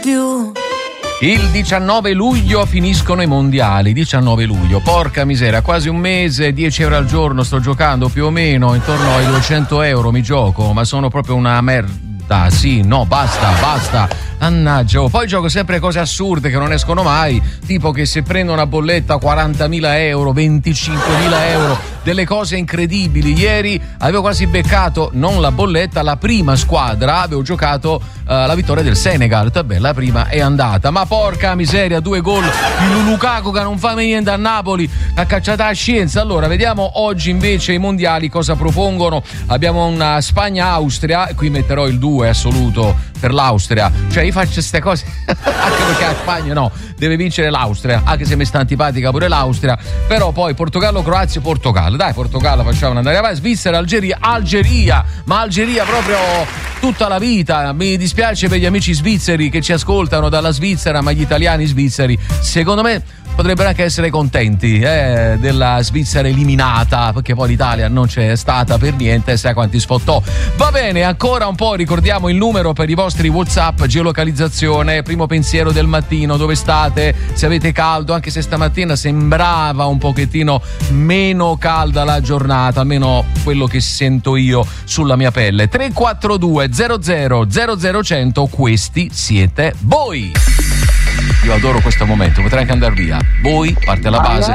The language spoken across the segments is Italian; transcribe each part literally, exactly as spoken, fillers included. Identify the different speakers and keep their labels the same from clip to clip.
Speaker 1: più.
Speaker 2: Il diciannove luglio finiscono i mondiali, diciannove luglio, porca miseria, quasi un mese, dieci euro al giorno sto giocando più o meno, intorno ai duecento euro mi gioco, ma sono proprio una merda, sì, no, basta, basta, mannaggia, poi gioco sempre cose assurde che non escono mai, tipo che se prendo una bolletta quarantamila euro, venticinquemila euro, delle cose incredibili. Ieri avevo quasi beccato, non la bolletta, la prima squadra, avevo giocato uh, la vittoria del Senegal, vabbè, la prima è andata, ma porca miseria, due gol di Lukaku che non fa niente a Napoli, ha cacciata la scienza. Allora vediamo oggi invece i mondiali cosa propongono. Abbiamo una Spagna-Austria, qui metterò il due assoluto per l'Austria, cioè io faccio queste cose anche perché la Spagna no, deve vincere l'Austria, anche se mi sta antipatica pure l'Austria, però poi Portogallo-Croazia, Portogallo, dai, Portogallo facciamo andare avanti, Svizzera, Algeria, Algeria, ma Algeria proprio tutta la vita. Mi dispiace per gli amici svizzeri che ci ascoltano dalla Svizzera, ma gli italiani svizzeri secondo me potrebbero anche essere contenti eh, della Svizzera eliminata, perché poi l'Italia non c'è stata per niente, sai quanti sfottò. Va bene, ancora un po' ricordiamo il numero per i vostri WhatsApp, geolocalizzazione, primo pensiero del mattino, dove state, se avete caldo, anche se stamattina sembrava un pochettino meno calda la giornata, almeno quello che sento io sulla mia pelle. Tre quattro due zero zero zero zero cento, questi siete voi. Io adoro questo momento, potrei anche andare via. Voi, parte la base.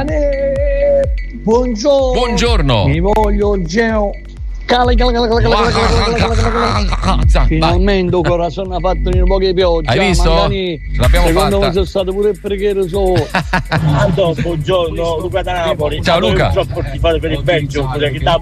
Speaker 3: Buongiorno.
Speaker 2: Buongiorno.
Speaker 3: Mi voglio geo. Cala, cala, cala, cala, cala, cala, cala, cala. Finalmente ora sono fatto un po' di pioggia.
Speaker 2: Hai visto?
Speaker 3: Magari,
Speaker 2: l'abbiamo
Speaker 3: secondo
Speaker 2: fatta.
Speaker 3: me sono stato pure il preghiere solo. Buongiorno, Luca da Napoli.
Speaker 2: Ciao Luca.
Speaker 3: Ti fate per il Belgio, che da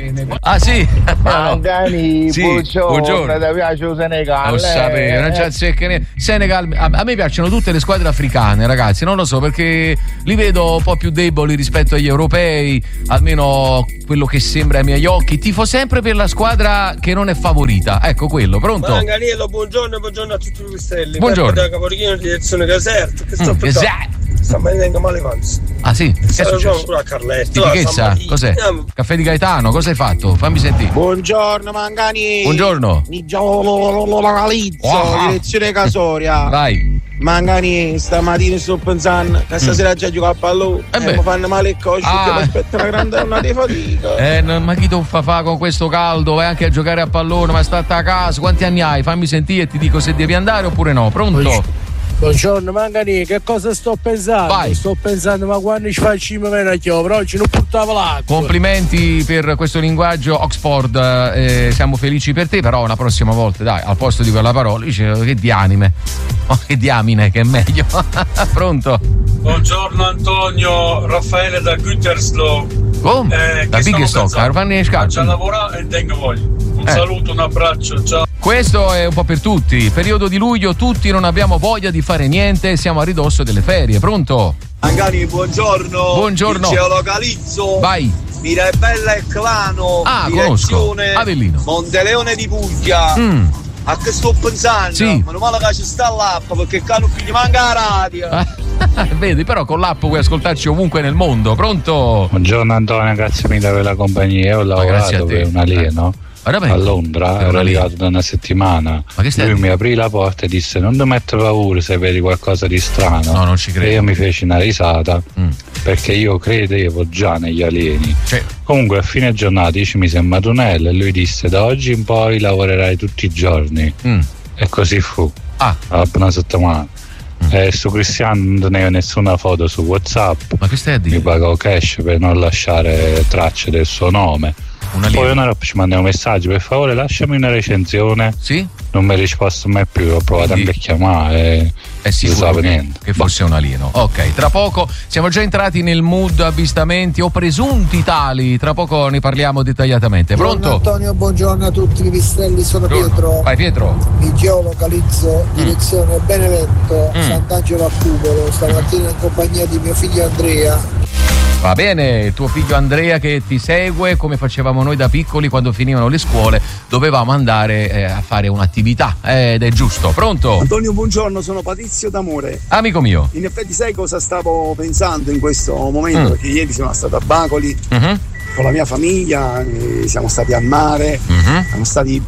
Speaker 2: Ah sì?
Speaker 4: Mangani,
Speaker 2: sì,
Speaker 4: buongiorno.
Speaker 2: buongiorno.
Speaker 4: Ti piace il Senegal?
Speaker 2: Lo sapevo, non c'è zecca ne- Senegal, a, a me piacciono tutte le squadre africane, ragazzi, non lo so, perché li vedo un po' più deboli rispetto agli europei, almeno quello che sembra ai miei occhi. Tifo sempre per la squadra che non è favorita, ecco quello. Pronto?
Speaker 5: Manganiello, buongiorno, buongiorno a tutti i pistelli.
Speaker 2: Buongiorno.
Speaker 5: Da Caporichino, direzione Caserta. Che sto
Speaker 2: Mm,
Speaker 5: per sta venendo male avanti.
Speaker 2: Ah sì? Che è successo?
Speaker 5: Pure a Carletto.
Speaker 2: Stitichezza? Cos'è? Caffè di Gaetano? Cosa hai fatto? Fammi sentire.
Speaker 4: Buongiorno Mangani.
Speaker 2: Buongiorno.
Speaker 4: Mi geolocalizzo,
Speaker 2: Oh.
Speaker 4: direzione Casoria.
Speaker 2: Vai.
Speaker 4: Mangani, stamattina sto pensando che stasera già gioco a pallone
Speaker 2: Eh
Speaker 4: e
Speaker 2: beh.
Speaker 4: mi fanno male il coscio
Speaker 2: Ah.
Speaker 4: che mi aspetta una grande onda di fatica.
Speaker 2: Eh, non- ma chi fa fa con questo caldo? Vai anche a giocare a pallone, ma state a casa. Quanti anni hai? Fammi sentire e ti dico se devi andare oppure no. Pronto?
Speaker 6: Buongiorno Mangani, che cosa sto pensando?
Speaker 2: Vai.
Speaker 6: Sto pensando, ma quando ci facciamo meno a chiovere, oggi non portavo l'acqua.
Speaker 2: Complimenti per questo linguaggio Oxford, eh, siamo felici per te, però una prossima volta, dai, al posto di quella parola dice che dianime, oh, che diamine, che è meglio. Pronto?
Speaker 7: Buongiorno Antonio, Raffaele da Gütersloh.
Speaker 2: Come?
Speaker 7: Eh,
Speaker 2: da
Speaker 7: che
Speaker 2: Big
Speaker 7: stavo
Speaker 2: Stock,
Speaker 7: pensando?
Speaker 2: Arvanni e
Speaker 7: Faccio a
Speaker 2: Scarpi.
Speaker 7: lavorare e tengo voglia. Un
Speaker 2: Eh.
Speaker 7: saluto, un abbraccio, ciao.
Speaker 2: Questo è un po' per tutti, periodo di luglio, tutti non abbiamo voglia di fare niente, siamo a ridosso delle ferie. Pronto?
Speaker 8: Mangani, buongiorno.
Speaker 2: Buongiorno.
Speaker 8: Il geolocalizzo.
Speaker 2: Vai.
Speaker 8: Mirabella e Clano.
Speaker 2: Ah,
Speaker 8: direzione
Speaker 2: conosco. Avellino.
Speaker 8: Monteleone di Puglia.
Speaker 2: Mm.
Speaker 8: A che sto pensando?
Speaker 2: Sì.
Speaker 8: Meno male che ci sta l'app perché qua non gli manca la radio.
Speaker 2: Vedi, però con l'app puoi ascoltarci ovunque nel mondo. Pronto?
Speaker 9: Buongiorno Antonio, grazie mille per la compagnia. Io ho
Speaker 2: grazie a
Speaker 9: lavorato
Speaker 2: te.
Speaker 9: per un alieno
Speaker 2: Guarda,
Speaker 9: a Londra,
Speaker 2: per un
Speaker 9: ero
Speaker 2: alieno.
Speaker 9: arrivato da una settimana.
Speaker 2: Ma che stai a
Speaker 9: Lui
Speaker 2: dire?
Speaker 9: mi aprì la porta e disse: non ti mettere paura se vedi qualcosa di strano.
Speaker 2: No, non ci credo.
Speaker 9: E io mi feci una risata
Speaker 2: Mm.
Speaker 9: perché io credevo già negli alieni.
Speaker 2: Cioè,
Speaker 9: Comunque a fine giornata io ci mise un Matunello e lui disse: da oggi in poi lavorerai tutti i giorni.
Speaker 2: mm.
Speaker 9: E così fu.
Speaker 2: Ah,
Speaker 9: Alla buona settimana. E su Cristiano non tenevo nessuna foto su WhatsApp.
Speaker 2: ma che stai a
Speaker 9: Mi
Speaker 2: dire?
Speaker 9: pagò cash per non lasciare tracce del suo nome.
Speaker 2: Un
Speaker 9: Poi
Speaker 2: alieno.
Speaker 9: una roba ci manda un messaggio: per favore lasciami una recensione.
Speaker 2: Sì?
Speaker 9: Non mi ha risposto mai più, ho provato
Speaker 2: Quindi-
Speaker 9: anche a chiamare e
Speaker 2: È
Speaker 9: non
Speaker 2: sicuro
Speaker 9: sape
Speaker 2: che,
Speaker 9: niente.
Speaker 2: che fosse un alieno. Ok, tra poco siamo già entrati nel mood avvistamenti o presunti tali. Tra poco ne parliamo dettagliatamente.
Speaker 10: Buongiorno
Speaker 2: Pronto?
Speaker 10: Antonio, buongiorno a tutti i pistelli, sono
Speaker 2: Buongiorno.
Speaker 10: Pietro.
Speaker 2: Vai Pietro.
Speaker 10: Mi geolocalizzo, direzione Benevento,
Speaker 2: Mm.
Speaker 10: Sant'Angelo a Cupolo, stamattina in compagnia di mio figlio Andrea.
Speaker 2: Va bene, tuo figlio Andrea che ti segue come facevamo noi da piccoli quando finivano le scuole, dovevamo andare eh, a fare un'attività eh, ed è giusto. Pronto?
Speaker 11: Antonio, buongiorno, sono Patrizio D'Amore.
Speaker 2: Amico mio.
Speaker 11: In effetti sai cosa stavo pensando in questo momento?
Speaker 2: Mm.
Speaker 11: Perché ieri sono stato a Bacoli
Speaker 2: Mhm,
Speaker 11: con la mia famiglia, eh, siamo stati al mare,
Speaker 2: mhm.
Speaker 11: siamo stati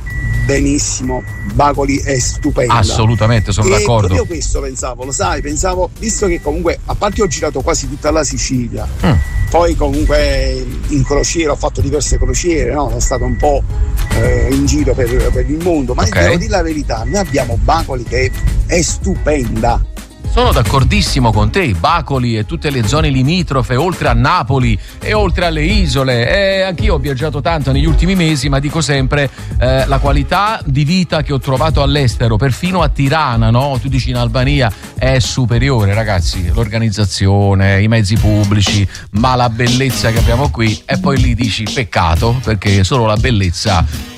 Speaker 11: benissimo, Bacoli è stupenda.
Speaker 2: Assolutamente, sono
Speaker 11: e
Speaker 2: d'accordo.
Speaker 11: Io questo pensavo, lo sai, pensavo, visto che comunque a parte ho girato quasi tutta la Sicilia, mm. poi comunque in crociera ho fatto diverse crociere, no? Sono stato un po' eh, in giro per, per il mondo, ma okay. devo dire la verità, noi abbiamo Bacoli che è stupenda.
Speaker 2: Sono d'accordissimo con te, Bacoli e tutte le zone limitrofe, oltre a Napoli e oltre alle isole. E anch'io ho viaggiato tanto negli ultimi mesi, ma dico sempre eh, la qualità di vita che ho trovato all'estero, perfino a Tirana, no? Tu dici in Albania, è superiore, ragazzi. L'organizzazione, i mezzi pubblici, ma la bellezza che abbiamo qui. E poi lì dici peccato, perché solo la bellezza